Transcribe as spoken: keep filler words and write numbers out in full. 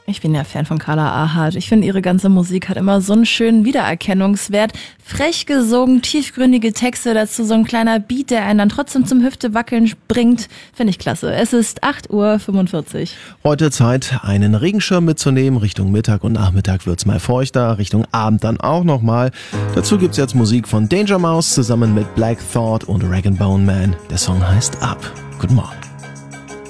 Ich bin ja Fan von Carla Ahart. Ich finde, ihre ganze Musik hat immer so einen schönen Wiedererkennungswert. Frech gesungen, tiefgründige Texte, dazu so ein kleiner Beat, der einen dann trotzdem zum Hüftewackeln bringt. Finde ich klasse. Es ist acht Uhr fünfundvierzig. Heute Zeit, einen Regenschirm mitzunehmen. Richtung Mittag und Nachmittag wird's mal feuchter, Richtung Abend dann auch nochmal. Dazu gibt's jetzt Musik von Danger Mouse zusammen mit Black Thought und Rag and Bone Man. Der Song heißt Up. Guten Morgen.